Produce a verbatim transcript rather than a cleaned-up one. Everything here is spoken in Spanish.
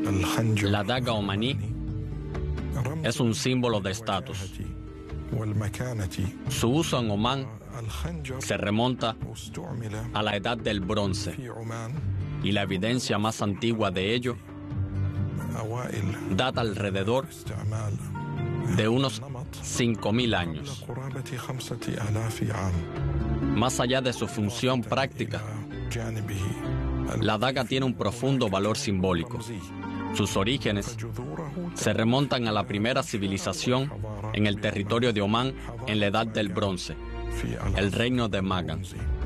La daga omaní es un símbolo de estatus. Su uso en Omán se remonta a la edad del bronce, y la evidencia más antigua de ello data alrededor de unos cinco mil años. Más allá de su función práctica, la daga tiene un profundo valor simbólico. Sus orígenes se remontan a la primera civilización en el territorio de Omán en la Edad del Bronce, el reino de Magan.